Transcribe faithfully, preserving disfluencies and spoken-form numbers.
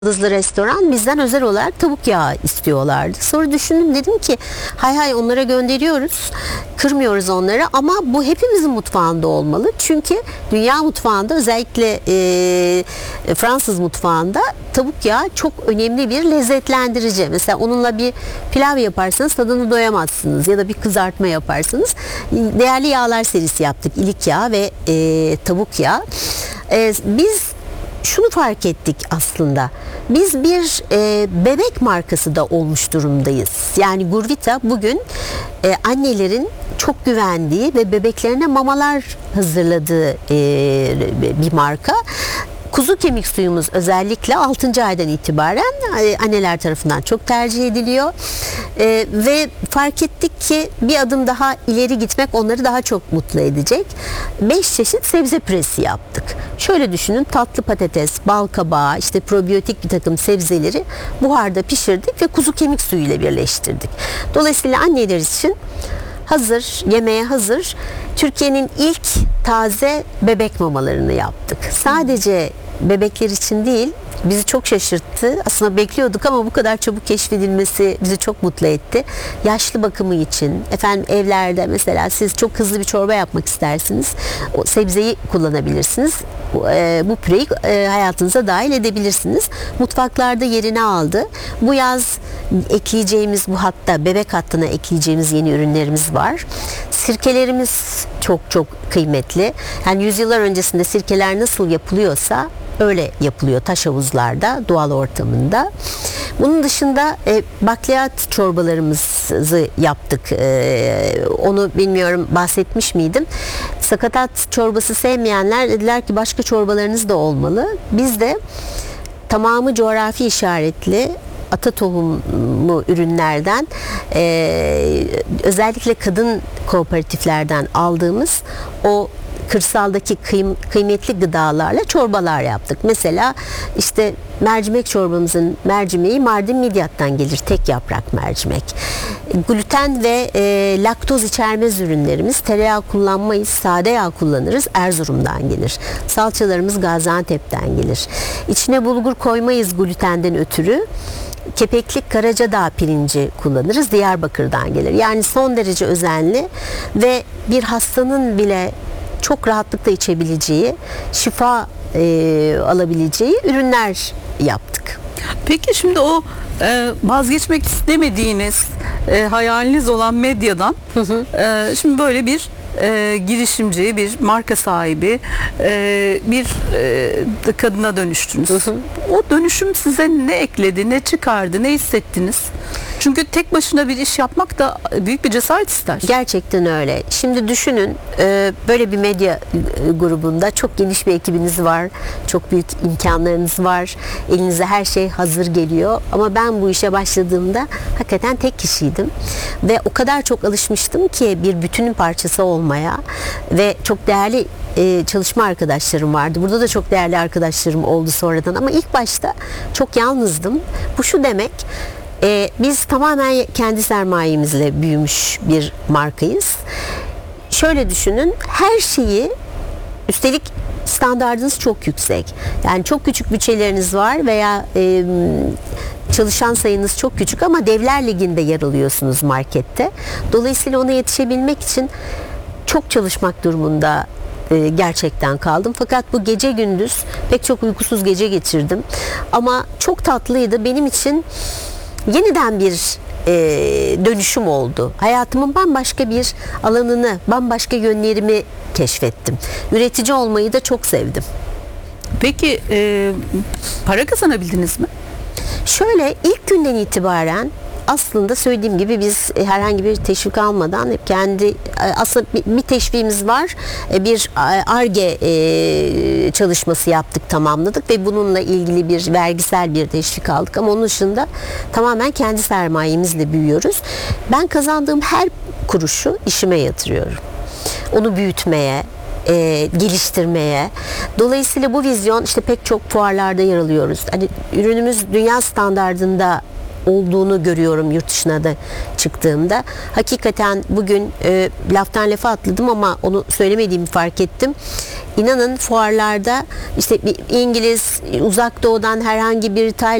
yıldızlı restoran bizden özel olarak tavuk yağı istiyorlardı. Sonra düşündüm, dedim ki hay hay onlara gönderiyoruz, kırmıyoruz onları ama bu hepimizin mutfağında olmalı. Çünkü dünya mutfağında, özellikle e, Fransız mutfağında tavuk yağı çok önemli bir lezzetlendirici. Mesela onunla bir pilav yaparsanız tadını doyamazsınız, ya da bir kızartma yaparsanız. Değerli yağlar serisi yaptık. İlik yağı ve e, tavuk yağı. E, biz şunu fark ettik aslında. Biz bir e, bebek markası da olmuş durumdayız. Yani Gurvita bugün e, annelerin çok güvendiği ve bebeklerine mamalar hazırladığı e, bir marka. Kuzu kemik suyumuz özellikle altıncı aydan itibaren anneler tarafından çok tercih ediliyor. Ee, ve fark ettik ki bir adım daha ileri gitmek onları daha çok mutlu edecek. beş çeşit sebze püresi yaptık. Şöyle düşünün, tatlı patates, bal kabağı, işte probiyotik bir takım sebzeleri buharda pişirdik ve kuzu kemik suyu ile birleştirdik. Dolayısıyla anneler için hazır, yemeğe hazır, Türkiye'nin ilk taze bebek mamalarını yaptık. Sadece bebekler için değil, bizi çok şaşırttı. Aslında bekliyorduk ama bu kadar çabuk keşfedilmesi bizi çok mutlu etti. Yaşlı bakımı için, efendim evlerde mesela siz çok hızlı bir çorba yapmak istersiniz. O sebzeyi kullanabilirsiniz. E, bu püreyi e, hayatınıza dahil edebilirsiniz. Mutfaklarda yerini aldı. Bu yaz ekleyeceğimiz, bu hatta bebek hattına ekleyeceğimiz yeni ürünlerimiz var. Sirkelerimiz çok çok kıymetli. Yani yüzyıllar öncesinde sirkeler nasıl yapılıyorsa öyle yapılıyor taş havuzlarda, doğal ortamında. Bunun dışında e, bakliyat çorbalarımızı yaptık. E, onu bilmiyorum bahsetmiş miydim? Sakatat çorbası sevmeyenler dediler ki başka çorbalarınız da olmalı. Biz de tamamı coğrafi işaretli ata tohumu ürünlerden, e, özellikle kadın kooperatiflerden aldığımız o kırsaldaki kıym- kıymetli gıdalarla çorbalar yaptık. Mesela işte mercimek çorbamızın mercimeği Mardin Midyat'tan gelir. Tek yaprak mercimek. Gluten ve e, laktoz içermez ürünlerimiz, tereyağı kullanmayız, sade yağ kullanırız. Erzurum'dan gelir. Salçalarımız Gaziantep'ten gelir. İçine bulgur koymayız glutenden ötürü. Kepeklik Karacadağ pirinci kullanırız. Diyarbakır'dan gelir. Yani son derece özenli ve bir hastanın bile çok rahatlıkla içebileceği, şifa e, alabileceği ürünler yaptık. Peki şimdi o e, vazgeçmek istemediğiniz e, hayaliniz olan medyadan hı hı. E, şimdi böyle bir e, girişimci, bir marka sahibi, e, bir e, kadına dönüştünüz. Hı hı. O dönüşüm size ne ekledi, ne çıkardı, ne hissettiniz? Çünkü tek başına bir iş yapmak da büyük bir cesaret ister. Gerçekten öyle. Şimdi düşünün, böyle bir medya grubunda çok geniş bir ekibiniz var. Çok büyük imkanlarınız var. Elinize her şey hazır geliyor. Ama ben bu işe başladığımda hakikaten tek kişiydim. Ve o kadar çok alışmıştım ki bir bütünün parçası olmaya. Ve çok değerli çalışma arkadaşlarım vardı. Burada da çok değerli arkadaşlarım oldu sonradan. Ama ilk başta çok yalnızdım. Bu şu demek: Ee, biz tamamen kendi sermayemizle büyümüş bir markayız. Şöyle düşünün, her şeyi, üstelik standardınız çok yüksek. Yani çok küçük bütçeleriniz var veya e, çalışan sayınız çok küçük ama Devler Ligi'nde yer alıyorsunuz markette. Dolayısıyla ona yetişebilmek için çok çalışmak durumunda e, gerçekten kaldım. Fakat bu gece gündüz pek çok uykusuz gece geçirdim. Ama çok tatlıydı. Benim için yeniden bir e, dönüşüm oldu. Hayatımın bambaşka bir alanını, bambaşka yönlerimi keşfettim. Üretici olmayı da çok sevdim. Peki e, para kazanabildiniz mi? Şöyle, ilk günden itibaren aslında söylediğim gibi biz herhangi bir teşvik almadan hep kendi, aslında bir teşviğimiz var. Bir Ar-Ge çalışması yaptık, tamamladık ve bununla ilgili bir vergisel bir teşvik aldık ama onun dışında tamamen kendi sermayemizle büyüyoruz. Ben kazandığım her kuruşu işime yatırıyorum. Onu büyütmeye, E, geliştirmeye. Dolayısıyla bu vizyon, işte pek çok fuarlarda yer alıyoruz. Hani ürünümüz dünya standardında olduğunu görüyorum yurt dışına da çıktığımda. Hakikaten bugün e, laftan lafa atladım ama onu söylemediğimi fark ettim. İnanın fuarlarda işte bir İngiliz, uzak doğudan herhangi bir